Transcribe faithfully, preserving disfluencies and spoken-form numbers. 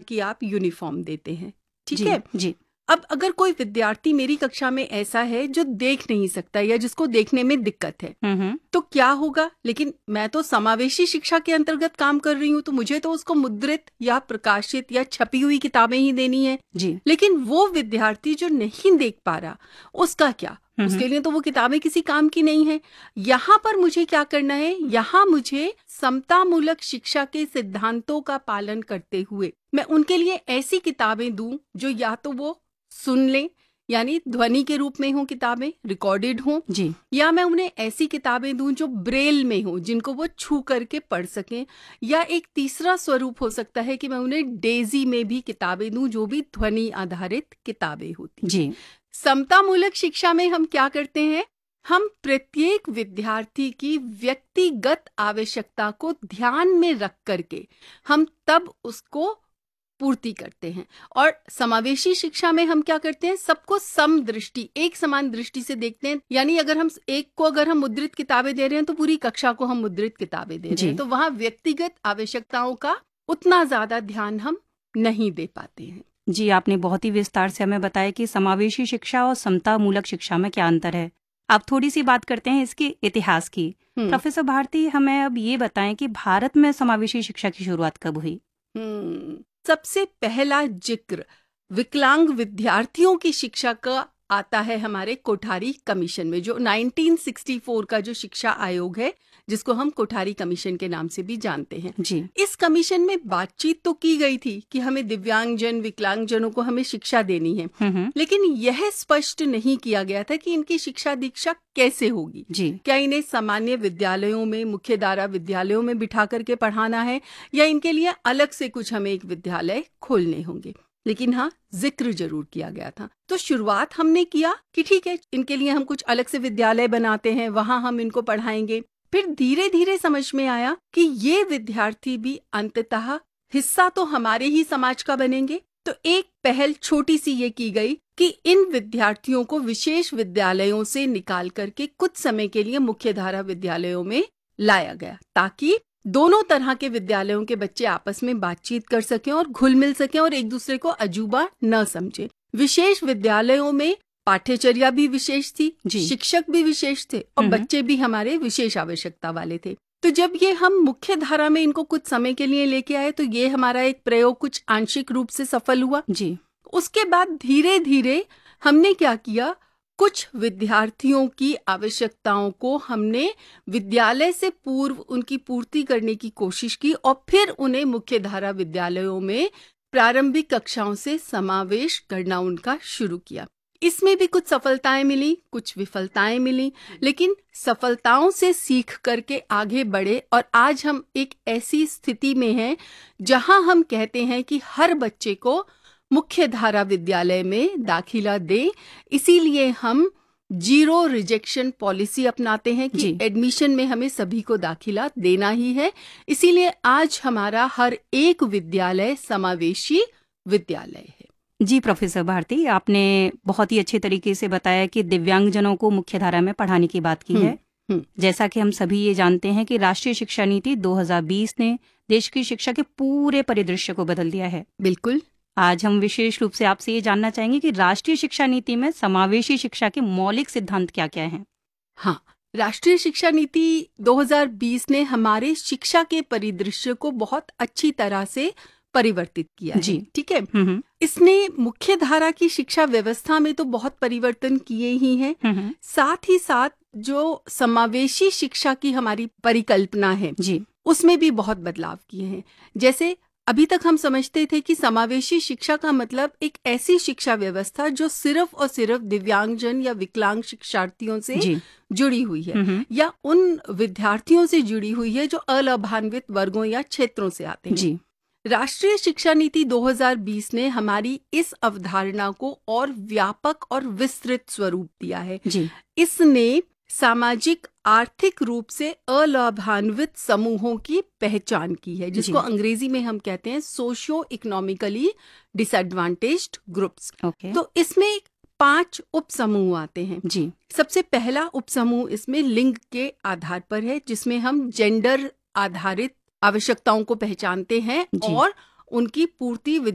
की आप यूनिफॉर्म देते हैं, ठीक जी, है जी। अब अगर कोई विद्यार्थी मेरी कक्षा में ऐसा है जो देख नहीं सकता या जिसको देखने में दिक्कत है, हम्म तो क्या होगा? लेकिन मैं तो समावेशी शिक्षा के अंतर्गत काम कर रही हूँ, तो मुझे तो उसको मुद्रित या प्रकाशित या छपी हुई किताबें ही देनी है। जी। लेकिन वो विद्यार्थी जो नहीं देख पा रहा, उसका क्या? हम्म उसके लिए तो वो किताबें किसी काम की नहीं है। यहाँ पर मुझे क्या करना है? यहाँ मुझे समतामूलक शिक्षा के सिद्धांतों का पालन करते हुए मैं उनके लिए ऐसी किताबें दूं जो या तो वो सुन लें, यानी ध्वनि के रूप में हो, किताबें रिकॉर्डेड हों, जी। या मैं उन्हें ऐसी किताबें दूं जो ब्रेल में हो, जिनको वो छू करके पढ़ सकें, या एक तीसरा स्वरूप हो सकता है कि मैं उन्हें डेजी में भी किताबें दूं जो भी ध्वनि आधारित किताबें होती हैं। जी। समतामूलक शिक्षा में हम क्या करते हैं? हम प्रत्येक विद्यार्थी की व्यक्तिगत आवश्यकता को ध्यान में रख करके हम तब उसको पूर्ति करते हैं। और समावेशी शिक्षा में हम क्या करते हैं? सबको समदृष्टि, एक समान दृष्टि से देखते हैं। यानी अगर हम एक को अगर हम मुद्रित किताबें दे रहे हैं तो पूरी कक्षा को हम मुद्रित किताबें दे रहे हैं, तो वहां व्यक्तिगत आवश्यकताओं का उतना ज्यादा ध्यान हम नहीं दे पाते हैं। जी, आपने बहुत ही विस्तार से हमें बताया कि समावेशी शिक्षा और समतामूलक शिक्षा में क्या अंतर है। अब थोड़ी सी बात करते हैं इसके इतिहास की। प्रोफेसर भारती, हमें अब ये बताएं कि भारत में समावेशी शिक्षा की शुरुआत कब हुई? हम्म सबसे पहला जिक्र विकलांग विद्यार्थियों की शिक्षा का आता है हमारे कोठारी कमीशन में, जो उन्नीस सौ चौंसठ का जो शिक्षा आयोग है, जिसको हम कोठारी कमीशन के नाम से भी जानते हैं। जी। इस कमीशन में बातचीत तो की गई थी कि हमें दिव्यांगजन विकलांगजनों को हमें शिक्षा देनी है, लेकिन यह स्पष्ट नहीं किया गया था कि इनकी शिक्षा दीक्षा कैसे होगी। जी। क्या इन्हें सामान्य विद्यालयों में, मुख्य धारा विद्यालयों में बिठा करके पढ़ाना है, या इनके लिए अलग से कुछ हमें एक विद्यालय खोलने होंगे। लेकिन हाँ, जिक्र जरूर किया गया था। तो शुरुआत हमने किया कि ठीक है, इनके लिए हम कुछ अलग से विद्यालय बनाते हैं, वहां हम इनको पढ़ाएंगे। फिर धीरे धीरे समझ में आया कि ये विद्यार्थी भी अंततः हिस्सा तो हमारे ही समाज का बनेंगे। तो एक पहल छोटी सी ये की गई कि इन विद्यार्थियों को विशेष विद्यालयों से निकाल करके कुछ समय के लिए मुख्य धारा विद्यालयों में लाया गया, ताकि दोनों तरह के विद्यालयों के बच्चे आपस में बातचीत कर सकें और घुल मिल सकें और एक दूसरे को अजूबा न समझे। विशेष विद्यालयों में पाठ्यचर्या भी विशेष थी, शिक्षक भी विशेष थे और बच्चे भी हमारे विशेष आवश्यकता वाले थे। तो जब ये हम मुख्य धारा में इनको कुछ समय के लिए लेके आए, तो ये हमारा एक प्रयोग कुछ आंशिक रूप से सफल हुआ। जी। उसके बाद धीरे धीरे हमने क्या किया, कुछ विद्यार्थियों की आवश्यकताओं को हमने विद्यालय से पूर्व उनकी पूर्ति करने की कोशिश की और फिर उन्हें मुख्य धारा विद्यालयों में प्रारंभिक कक्षाओं से समावेश करना उनका शुरू किया। इसमें भी कुछ सफलताएं मिली, कुछ विफलताएं मिली, लेकिन सफलताओं से सीख करके आगे बढ़े और आज हम एक ऐसी स्थिति में हैं जहां हम कहते हैं कि हर बच्चे को मुख्य धारा विद्यालय में दाखिला दें। इसीलिए हम जीरो रिजेक्शन पॉलिसी अपनाते हैं कि एडमिशन में हमें सभी को दाखिला देना ही है। इसीलिए आज हमारा हर एक विद्यालय समावेशी विद्यालय है। जी प्रोफेसर भारती, आपने बहुत ही अच्छे तरीके से बताया कि दिव्यांगजनों को मुख्य धारा में पढ़ाने की बात की है। जैसा कि हम सभी ये जानते हैं कि राष्ट्रीय शिक्षा नीति दो हज़ार बीस ने देश की शिक्षा के पूरे परिदृश्य को बदल दिया है। बिल्कुल। आज हम विशेष रूप से आपसे ये जानना चाहेंगे कि राष्ट्रीय शिक्षा नीति में समावेशी शिक्षा के मौलिक सिद्धांत क्या क्या हैं? हाँ, राष्ट्रीय शिक्षा नीति दो हज़ार बीस ने हमारे शिक्षा के परिदृश्य को बहुत अच्छी तरह से परिवर्तित किया है। जी। ठीक है। इसने मुख्य धारा की शिक्षा व्यवस्था में तो बहुत परिवर्तन किए ही हैं, साथ ही साथ जो समावेशी शिक्षा की हमारी परिकल्पना है जी, उसमें भी बहुत बदलाव किए हैं। जैसे अभी तक हम समझते थे कि समावेशी शिक्षा का मतलब एक ऐसी शिक्षा व्यवस्था जो सिर्फ और सिर्फ दिव्यांगजन या विकलांग शिक्षार्थियों से जुड़ी हुई है या उन विद्यार्थियों से जुड़ी हुई है जो अलाभान्वित वर्गों या क्षेत्रों से आते हैं। जी। राष्ट्रीय शिक्षा नीति दो हज़ार बीस ने हमारी इस अवधारणा को और व्यापक और विस्तृत स्वरूप दिया है। जी। इसने सामाजिक आर्थिक रूप से अलाभान्वित समूहों की पहचान की है, जिसको अंग्रेजी में हम कहते हैं socio economically disadvantaged groups. okay. तो इसमें पांच उप समूह आते हैं। जी। सबसे पहला उप समूह इसमें लिंग के आधार पर है, जिसमें हम जेंडर आधारित आवश्यकताओं को पहचानते हैं और उनकी पूर्ति